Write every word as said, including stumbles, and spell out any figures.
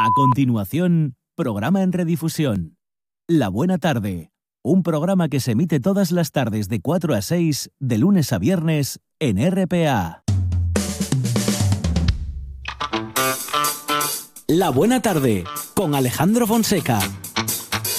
A continuación, programa en redifusión. La Buena Tarde, un programa que se emite todas las tardes de cuatro a seis, de lunes a viernes, en R P A. La Buena Tarde, con Alejandro Fonseca.